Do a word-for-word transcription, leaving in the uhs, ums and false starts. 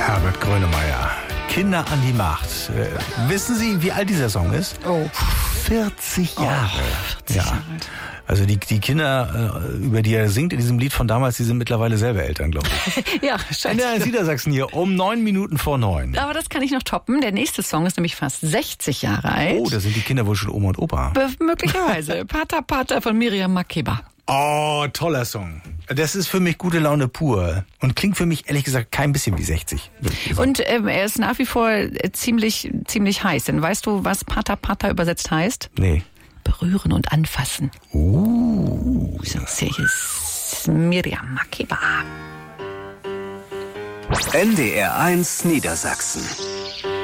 Herbert Grönemeyer. Kinder an die Macht. Äh, wissen Sie, wie alt dieser Song ist? Oh. vierzig Jahre. Oh, vierzig ja. Jahre alt. Also die, die Kinder, äh, über die er singt in diesem Lied von damals, die sind mittlerweile selber Eltern, glaube ich. Ja, scheint. Ja, in Niedersachsen hier um neun Minuten vor neun. Aber das kann ich noch toppen. Der nächste Song ist nämlich fast sechzig Jahre alt. Oh, da sind die Kinder wohl schon Oma und Opa. Be- möglicherweise. Pater Pater von Miriam Makeba. Oh, toller Song. Das ist für mich gute Laune pur. Und klingt für mich, ehrlich gesagt, kein bisschen wie sechzig. Und ähm, er ist nach wie vor äh, ziemlich, ziemlich heiß. Denn weißt du, was Pater Pater übersetzt heißt? Nee. Berühren und anfassen. Uh. So sehe ich Miriam Makeba. N D R eins Niedersachsen.